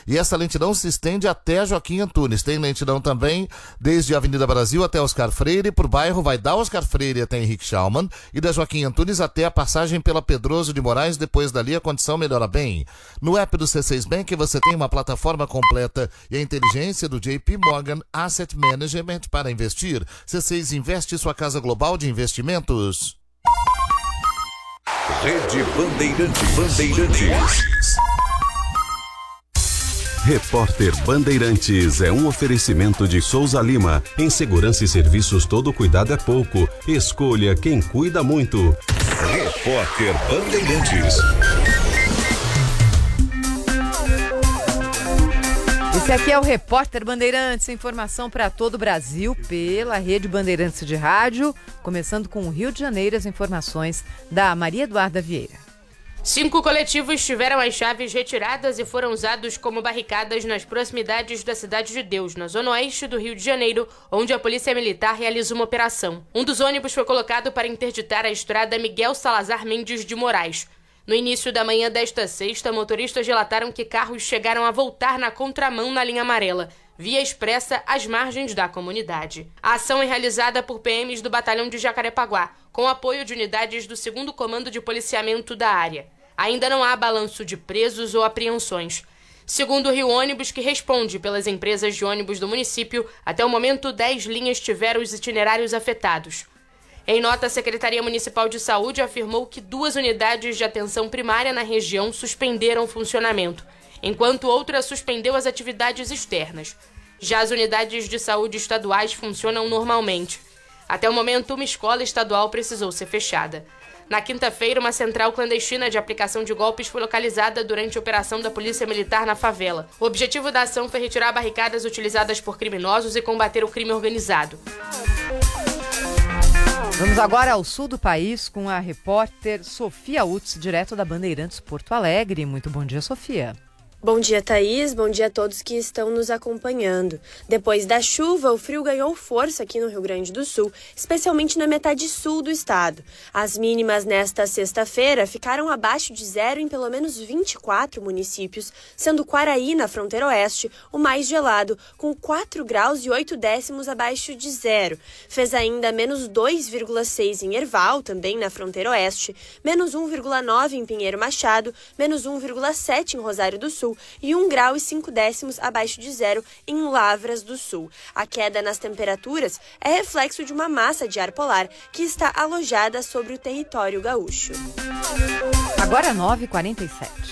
e essa lentidão se estende até Joaquim Antunes. Tem lentidão também desde a Avenida Brasil até Oscar Freire, por bairro vai da Oscar Freire até Henrique Schaumann e da Joaquim Antunes até a passagem pela Pedroso de Moraes. Depois dali a condição melhora bem. No app do C6 Bank você tem uma plataforma completa e a inteligência do JP Morgan Asset Management para investir. C6 Investe, sua casa global de investimentos. Rede Bandeirantes. Repórter Bandeirantes é um oferecimento de Souza Lima. Em segurança e serviços, todo cuidado é pouco. Escolha quem cuida muito. Repórter Bandeirantes. Esse aqui é o Repórter Bandeirantes, informação para todo o Brasil pela Rede Bandeirantes de Rádio, começando com o Rio de Janeiro, as informações da Maria Eduarda Vieira. 5 coletivos tiveram as chaves retiradas e foram usados como barricadas nas proximidades da Cidade de Deus, na zona oeste do Rio de Janeiro, onde a Polícia Militar realiza uma operação. Um dos ônibus foi colocado para interditar a estrada Miguel Salazar Mendes de Moraes. No início da manhã desta sexta, motoristas relataram que carros chegaram a voltar na contramão na linha amarela, via expressa às margens da comunidade. A ação é realizada por PMs do Batalhão de Jacarepaguá, com apoio de unidades do 2º Comando de Policiamento da área. Ainda não há balanço de presos ou apreensões. Segundo o Rio Ônibus, que responde pelas empresas de ônibus do município, até o momento 10 linhas tiveram os itinerários afetados. Em nota, a Secretaria Municipal de Saúde afirmou que 2 unidades de atenção primária na região suspenderam o funcionamento, enquanto outra suspendeu as atividades externas. Já as unidades de saúde estaduais funcionam normalmente. Até o momento, uma escola estadual precisou ser fechada. Na quinta-feira, uma central clandestina de aplicação de golpes foi localizada durante a operação da Polícia Militar na favela. O objetivo da ação foi retirar barricadas utilizadas por criminosos e combater o crime organizado. Vamos agora ao sul do país com a repórter Sofia Utz, direto da Bandeirantes Porto Alegre. Muito bom dia, Sofia. Bom dia, Thaís. Bom dia a todos que estão nos acompanhando. Depois da chuva, o frio ganhou força aqui no Rio Grande do Sul, especialmente na metade sul do estado. As mínimas nesta sexta-feira ficaram abaixo de zero em pelo menos 24 municípios, sendo Quaraí, na fronteira oeste, o mais gelado, com 4 graus e 8 décimos abaixo de zero. Fez ainda menos 2,6 em Erval, também na fronteira oeste, menos 1,9 em Pinheiro Machado, menos 1,7 em Rosário do Sul, e 1 grau e 5 décimos abaixo de zero em Lavras do Sul. A queda nas temperaturas é reflexo de uma massa de ar polar que está alojada sobre o território gaúcho. Agora 9h47.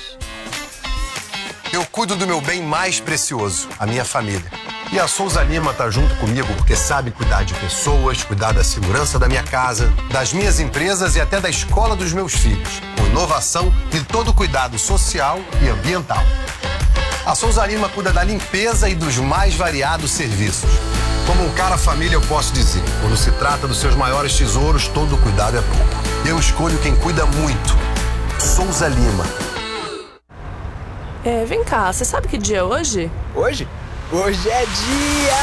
Eu cuido do meu bem mais precioso, a minha família. E a Souza Lima está junto comigo porque sabe cuidar de pessoas, cuidar da segurança da minha casa, das minhas empresas e até da escola dos meus filhos, com inovação e todo o cuidado social e ambiental. A Souza Lima cuida da limpeza e dos mais variados serviços. Como um cara família, eu posso dizer, quando se trata dos seus maiores tesouros, todo cuidado é pouco. Eu escolho quem cuida muito. Souza Lima. Vem cá, você sabe que dia é hoje? Hoje? Hoje é dia